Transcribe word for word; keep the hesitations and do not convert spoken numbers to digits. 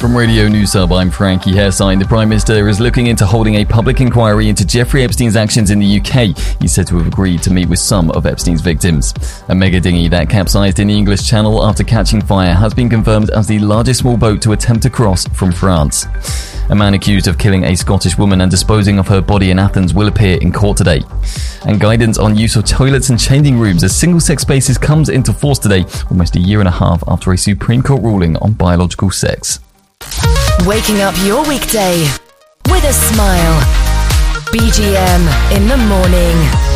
From Radio News Hub, I'm Frankie Hairsign. The Prime Minister is looking into holding a public inquiry into Jeffrey Epstein's actions in the U K. He's said to have agreed to meet with some of Epstein's victims. A mega dinghy that capsized in the English Channel after catching fire has been confirmed as the largest small boat to attempt to cross from France. A man accused of killing a Scottish woman and disposing of her body in Athens will appear in court today. And guidance on use of toilets and changing rooms as single-sex spaces comes into force today, almost a year and a half after a Supreme Court ruling on biological sex. Waking up your weekday with a smile. B G M in the morning.